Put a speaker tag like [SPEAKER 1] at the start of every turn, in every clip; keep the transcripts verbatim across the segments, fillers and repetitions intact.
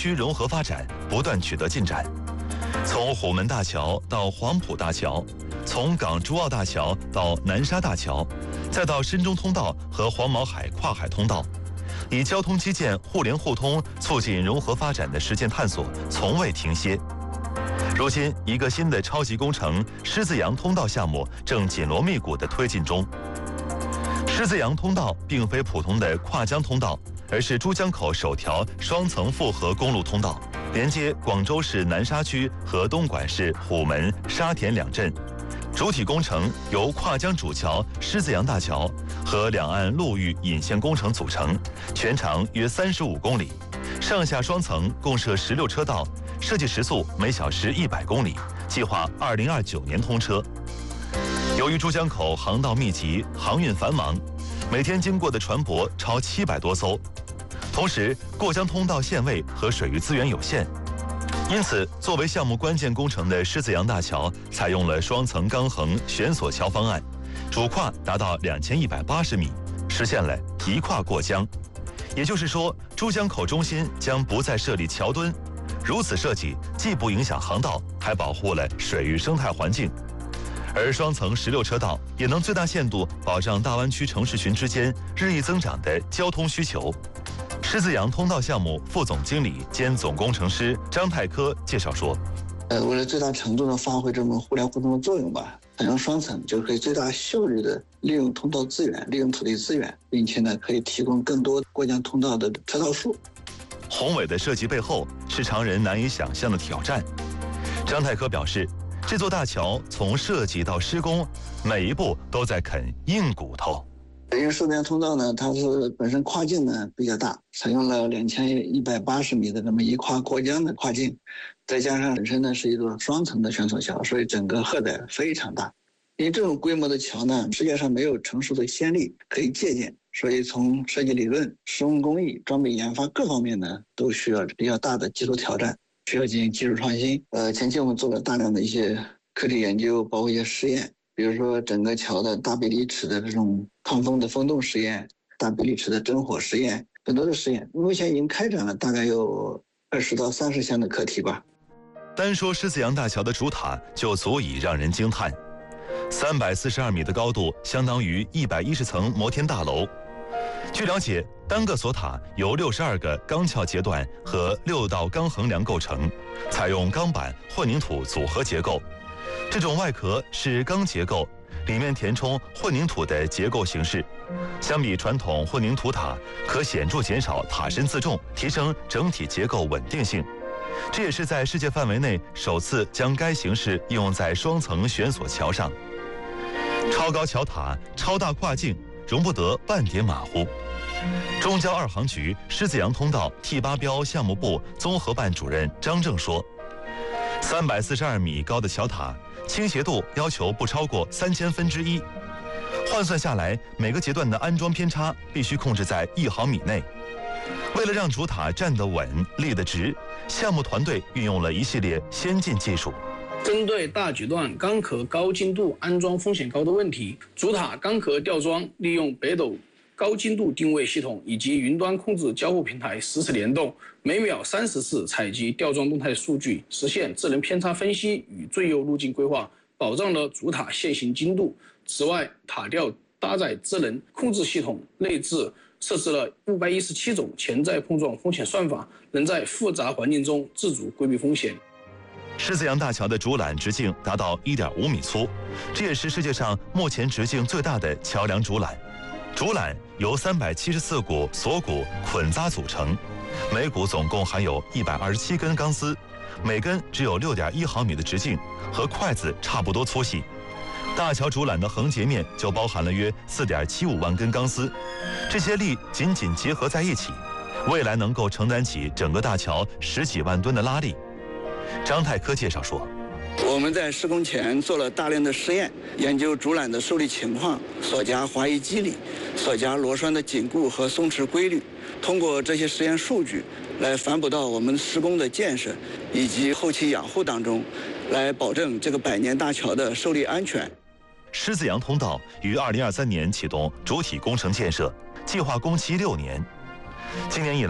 [SPEAKER 1] 区融合发展不断取得进展，从虎门大桥到黄埔大桥，从港珠澳大桥到南沙大桥，再到深中通道和黄毛海跨海通道，以交通基建互联互通、促进融合发展的实践探索从未停歇。如今，一个新的超级工程——狮子洋通道项目正紧锣密鼓地推进中。狮子洋通道并非普通的跨江通道，而是珠江口首条双层复合公路通道，连接广州市南沙区和东莞市虎门、沙田两镇。主体工程由跨江主桥狮子洋大桥和两岸陆域引线工程组成，全长约三十五公里，上下双层，共设十六车道，设计时速每小时一百公里，计划二零二九年通车。由于珠江口航道密集，航运繁忙，每天经过的船舶超七百多艘，同时过江通道限位和水域资源有限。因此，作为项目关键工程的狮子洋大桥采用了双层钢横悬索桥方案，主跨达到两千一百八十米，实现了一跨过江。也就是说，珠江口中心将不再设立桥墩。如此设计既不影响航道，还保护了水域生态环境。而双层十六车道也能最大限度保障大湾区城市群之间日益增长的交通需求。狮子洋通道项目副总经理兼总工程师张泰科介绍说：“
[SPEAKER 2] 呃，为了最大程度的发挥这种互联互通的作用吧，采用双层就可以最大效率的利用通道资源，利用土地资源，并且呢可以提供更多过江通道的车道数。”
[SPEAKER 1] 宏伟的设计背后是常人难以想象的挑战。张泰科表示，这座大桥从设计到施工，每一步都在啃硬骨头。
[SPEAKER 2] 因为狮子洋通道呢，它是本身跨境呢比较大，采用了两千一百八十米的这么一跨过江的跨境，再加上本身呢是一座双层的悬索桥，所以整个荷载非常大。因为这种规模的桥呢，世界上没有成熟的先例可以借鉴，所以从设计理论、施工工艺、装备研发各方面呢，都需要比较大的技术挑战，需要进行技术创新。呃，前期我们做了大量的一些课题研究，包括一些实验。比如说整个桥的大比例尺的这种抗风的风洞实验，大比例尺的真火实验，很多的实验，目前已经开展了大概有二十到三十项的课题吧。
[SPEAKER 1] 单说狮子洋大桥的主塔就足以让人惊叹，三百四十二米的高度相当于一百一十层摩天大楼。据了解，单个锁塔由六十二个钢撬截断和六道钢横梁构成，采用钢板混凝土组合结构。这种外壳是钢结构，里面填充混凝土的结构形式，相比传统混凝土塔，可显著减少塔身自重，提升整体结构稳定性。这也是在世界范围内首次将该形式应用在双层悬索桥上。超高桥塔、超大跨境，容不得半点马虎。中交二航局狮子洋通道 T 八标项目部综合办主任张正说，三百四十二米高的桥塔，倾斜度要求不超过三千分之一，换算下来，每个阶段的安装偏差必须控制在一毫米内。为了让主塔站得稳、立得直，项目团队运用了一系列先进技术。
[SPEAKER 3] 针对大举段钢壳高精度安装风险高的问题，主塔钢壳吊装利用北斗高精度定位系统以及云端控制交互平台实时联动，每秒三十次采集吊装动态数据，实现智能偏差分析与最优路径规划，保障了主塔线行精度。此外，塔吊搭载智能控制系统，内置设置了五百一十七种潜在碰撞风险算法，能在复杂环境中自主规避风险。
[SPEAKER 1] 狮子洋大桥的主缆直径达到 一点五米粗，这也是世界上目前直径最大的桥梁主缆。主缆由三百七十四股锁骨捆扎组成，每股总共含有一百二十七根钢丝，每根只有 六点一毫米的直径，和筷子差不多粗细。大桥主缆的横截面就包含了约 四点七五万根钢丝，这些力紧紧结合在一起，未来能够承担起整个大桥十几万吨的拉力。张泰科介绍说，
[SPEAKER 2] 我们在施工前做了大量的实验，研究主缆的受力情况、锁夹滑移机理、锁夹螺栓的紧固和松弛规律，通过这些实验数据来反哺到我们施工的建设以及后期养护当中，来保证这个百年大桥的受力安全。
[SPEAKER 1] 狮子洋通道于二零二三年启动主体工程建设，计划工期六年。今年以来，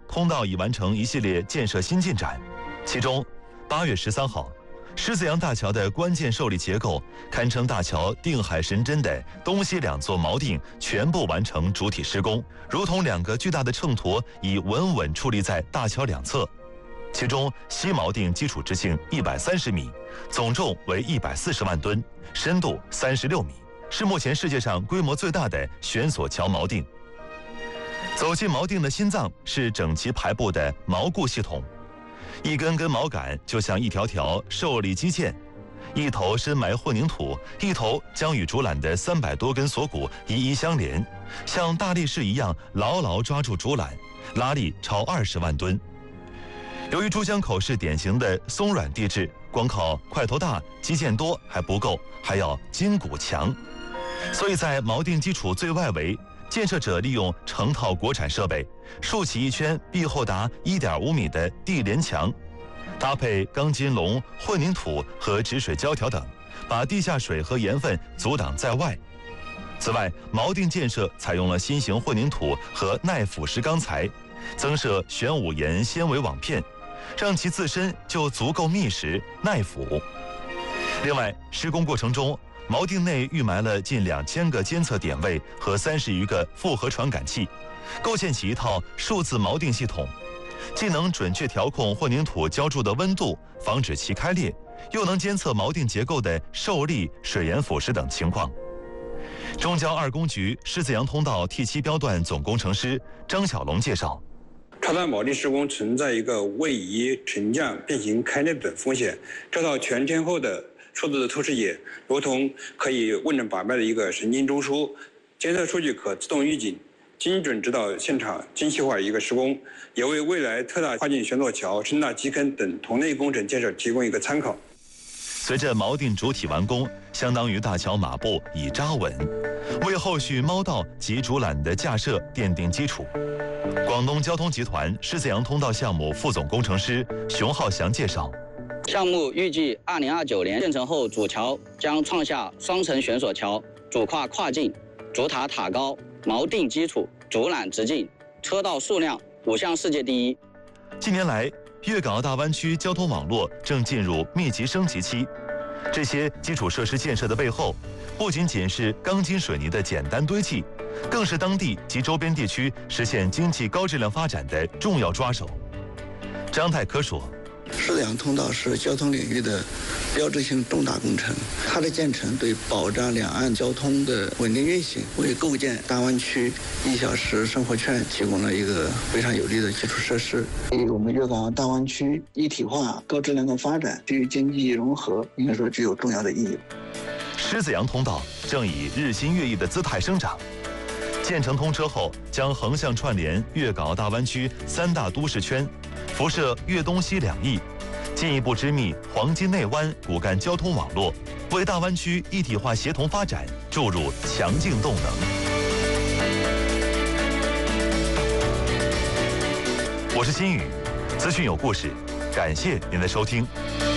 [SPEAKER 1] 通道已完成一系列建设新进展，其中八月十三号，狮子洋大桥的关键受力结构，堪称大桥定海神针的东西两座锚定全部完成主体施工，如同两个巨大的秤砣已稳稳矗立在大桥两侧。其中西锚定基础直径一百三十米，总重为一百四十万吨，深度三十六米，是目前世界上规模最大的悬索桥锚定。走进锚定的心脏是整齐排布的锚固系统，一根根锚杆就像一条条受力基线，一头深埋混凝土，一头将与竹缆的三百多根锁骨一一相连，像大力士一样牢牢抓住竹缆，拉力超二十万吨。由于珠江口是典型的松软地质，光靠块头大、基建多还不够，还要筋骨强。所以在锚定基础最外围，建设者利用成套国产设备，竖起一圈壁厚达一点五米的地连墙，搭配钢筋笼、混凝土和止水胶条等，把地下水和盐分阻挡在外。此外，锚定建设采用了新型混凝土和耐腐蚀钢材，增设玄武岩纤维网片，让其自身就足够密实耐腐。另外，施工过程中，锚定内预埋了近两千个监测点位和三十余个复合传感器，构建起一套数字锚定系统，既能准确调控混凝土浇筑的温度，防止其开裂，又能监测锚定结构的受力、水盐腐蚀等情况。中交二工局狮子洋通道 T 七标段总工程师张小龙介绍，
[SPEAKER 4] 插段锚定施工存在一个位移、沉降、变形开裂等风险，这套全天候的数字的透视眼，如同可以问诊把脉的一个神经中枢，监测数据可自动预警，精准指导现场精细化一个施工，也为未来特大跨境悬索桥、深大基坑等同类工程建设提供一个参考。
[SPEAKER 1] 随着锚定主体完工，相当于大桥马步已扎稳，为后续锚道及主缆的架设奠定基础。广东交通集团狮子洋通道项目副总工程师熊浩翔介绍，
[SPEAKER 5] 项目预计二零二九年建成后，主桥将创下双层悬索桥、主跨跨境、主塔塔高、锚定基础、主缆直径、车道数量五项世界第一。
[SPEAKER 1] 近年来，粤港澳大湾区交通网络正进入密集升级期，这些基础设施建设的背后，不仅仅是钢筋水泥的简单堆砌，更是当地及周边地区实现经济高质量发展的重要抓手。张泰科说，
[SPEAKER 2] 狮子洋通道是交通领域的标志性重大工程，它的建成对保障两岸交通的稳定运行，为构建大湾区一小时生活圈提供了一个非常有力的基础设施，对我们粤港澳大湾区一体化、高质量的发展，对于经济融合，应该说具有重要的意义。
[SPEAKER 1] 狮子洋通道正以日新月异的姿态生长，建成通车后，将横向串联粤港澳大湾区三大都市圈，辐射粤东西两翼，进一步织密黄金内湾骨干交通网络，为大湾区一体化协同发展注入强劲动能。我是新宇，资讯有故事，感谢您的收听。